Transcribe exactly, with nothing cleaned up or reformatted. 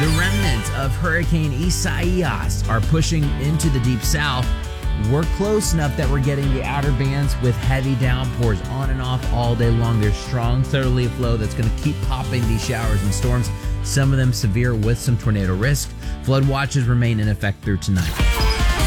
The remnants of Hurricane Isaias are pushing into the deep south. We're close enough that we're getting the outer bands with heavy downpours on and off all day long. There's strong southerly flow that's going to keep popping these showers and storms, some of them severe with some tornado risk. Flood watches remain in effect through tonight.